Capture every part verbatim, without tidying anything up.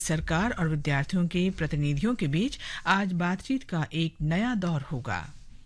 सरकार और विद्यार्थियों के प्रतिनिधियों के बीच आज बातचीत का एक नया दौर होगा।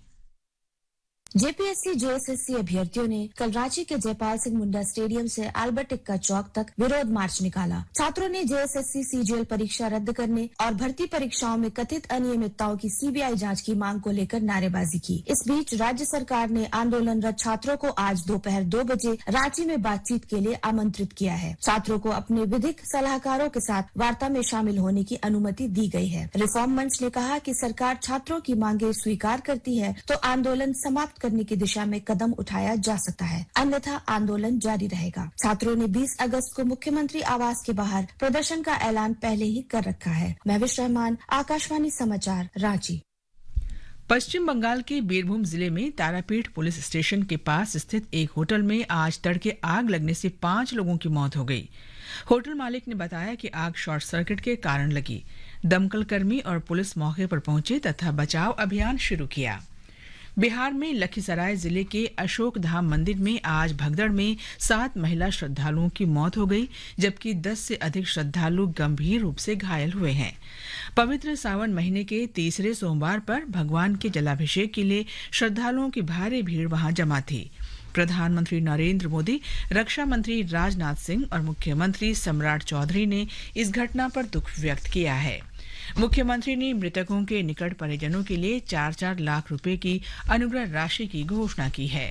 जेपीएससी जेएसएससी अभ्यर्थियों ने कल रांची के जयपाल सिंह मुंडा स्टेडियम से अल्बर्ट एक्का चौक तक विरोध मार्च निकाला। छात्रों ने जेएसएससी सीजीएल परीक्षा रद्द करने और भर्ती परीक्षाओं में कथित अनियमितताओं की सीबीआई जांच की मांग को लेकर नारेबाजी की। इस बीच राज्य सरकार ने आंदोलनरत छात्रों को आज दोपहर दो बजे रांची में बातचीत के लिए आमंत्रित किया है। छात्रों को अपने विधिक सलाहकारों के साथ वार्ता में शामिल होने की अनुमति दी गई है। रिफॉर्म मंच ने कहा कि सरकार छात्रों की मांगे स्वीकार करती है तो आंदोलन समाप्त करने की दिशा में कदम उठाया जा सकता है, अन्यथा आंदोलन जारी रहेगा। छात्रों ने बीस अगस्त को मुख्यमंत्री आवास के बाहर प्रदर्शन का ऐलान पहले ही कर रखा है। महविश रहमान, आकाशवाणी समाचार, रांची। पश्चिम बंगाल के बीरभूम जिले में तारापीठ पुलिस स्टेशन के पास स्थित एक होटल में आज तड़के आग लगने से पांच लोगों की मौत हो गई। होटल मालिक ने बताया कि आग शॉर्ट सर्किट के कारण लगी। दमकल कर्मी और पुलिस मौके पर पहुंचे तथा बचाव अभियान शुरू किया। बिहार में लखीसराय जिले के अशोक धाम मंदिर में आज भगदड़ में सात महिला श्रद्धालुओं की मौत हो गई, जबकि दस से अधिक श्रद्धालु गंभीर रूप से घायल हुए हैं। पवित्र सावन महीने के तीसरे सोमवार पर भगवान के जलाभिषेक के लिए श्रद्धालुओं की भारी भीड़ वहां जमा थी। प्रधानमंत्री नरेंद्र मोदी, रक्षा मंत्री राजनाथ सिंह और मुख्यमंत्री सम्राट चौधरी ने इस घटना पर दुख व्यक्त किया है। मुख्यमंत्री ने मृतकों के निकट परिजनों के लिए चार चार लाख रुपए की अनुग्रह राशि की घोषणा की है।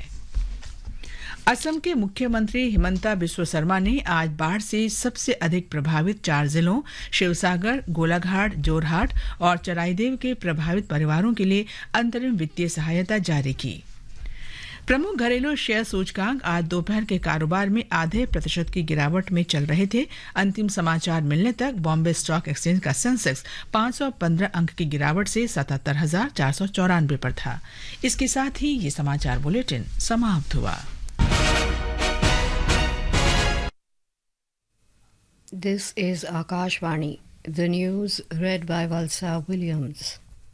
असम के मुख्यमंत्री हिमंता बिस्वा शर्मा ने आज बाढ़ से सबसे अधिक प्रभावित चार जिलों शिवसागर, गोलाघाट, जोरहाट और चराईदेव के प्रभावित परिवारों के लिए अंतरिम वित्तीय सहायता जारी की। प्रमुख घरेलू शेयर सूचकांक आज दोपहर के कारोबार में आधे प्रतिशत की गिरावट में चल रहे थे। अंतिम समाचार मिलने तक बॉम्बे स्टॉक एक्सचेंज का सेंसेक्स पाँच सौ पंद्रह अंक की गिरावट से सतहत्तर हजार चार सौ चौरानवे पर था। इसके साथ ही ये समाचार बुलेटिन समाप्त हुआ। This is Akashvani, the news red bye Valsa Williams.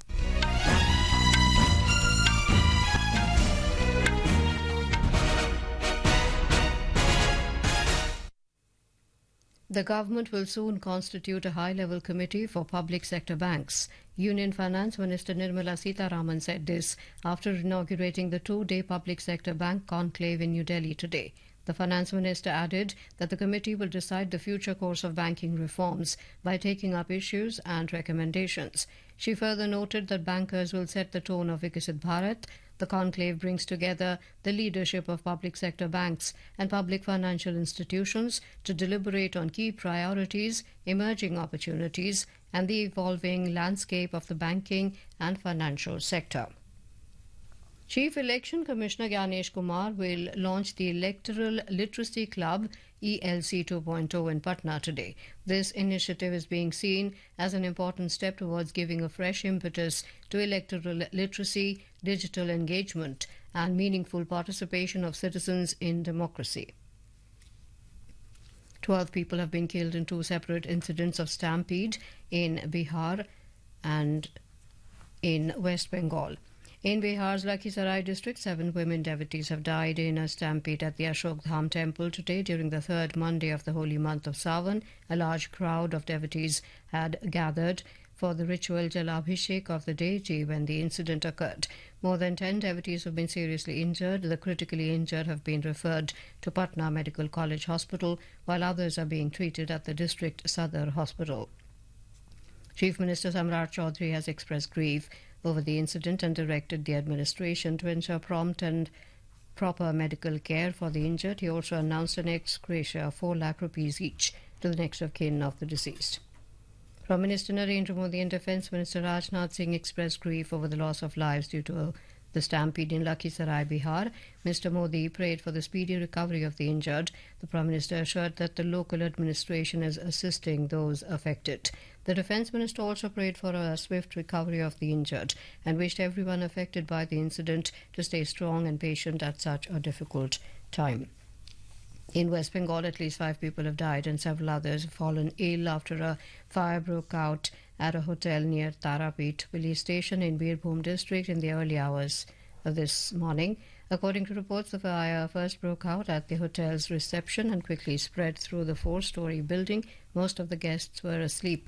The government will soon constitute a high-level committee for public sector banks. Union Finance Minister Nirmala Sitharaman said this after inaugurating the two-day public sector bank conclave in New Delhi today. The finance minister added that the committee will decide the future course of banking reforms by taking up issues and recommendations. She further noted that bankers will set the tone of Vikasit Bharat. The conclave brings together the leadership of public sector banks and public financial institutions to deliberate on key priorities, emerging opportunities, and the evolving landscape of the banking and financial sector. Chief Election Commissioner Gyanesh Kumar will launch the Electoral Literacy Club E L C two point oh in Patna today. This initiative is being seen as an important step towards giving a fresh impetus to electoral literacy, digital engagement, and meaningful participation of citizens in democracy. Twelve people have been killed in two separate incidents of stampede in Bihar and in West Bengal. In Bihar's Lakhisarai district, seven women devotees have died in a stampede at the Ashok Dham temple today during the third Monday of the holy month of Sawan. A large crowd of devotees had gathered for the ritual Jalabhishek of the deity when the incident occurred. More than ten devotees have been seriously injured. The critically injured have been referred to Patna Medical College Hospital, while others are being treated at the district Sadar Hospital. Chief Minister Samrat Chaudhary has expressed grief over the incident and directed the administration to ensure prompt and proper medical care for the injured. He also announced an ex gratia of four lakh rupees each to the next of kin of the deceased. Prime Minister Narendra Modi and Defence Minister Rajnath Singh expressed grief over the loss of lives due to the stampede in Lakhisarai, Bihar. Mister Modi prayed for the speedy recovery of the injured. The Prime Minister assured that the local administration is assisting those affected. The Defence Minister also prayed for a swift recovery of the injured and wished everyone affected by the incident to stay strong and patient at such a difficult time. In West Bengal, at least five people have died and several others have fallen ill after a fire broke out at a hotel near Tarapet police station in Birbhum district in the early hours of this morning. According to reports, the fire first broke out at the hotel's reception and quickly spread through the four-story building. Most of the guests were asleep.